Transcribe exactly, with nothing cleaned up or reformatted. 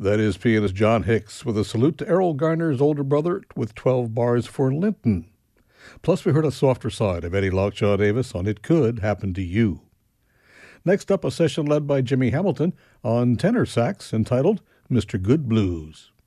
That is pianist John Hicks with a salute to Errol Garner's older brother with twelve bars for Linton. Plus, we heard a softer side of Eddie Lockjaw Davis on It Could Happen to You. Next up, a session led by Jimmy Hamilton on tenor sax entitled Mister Good Blues.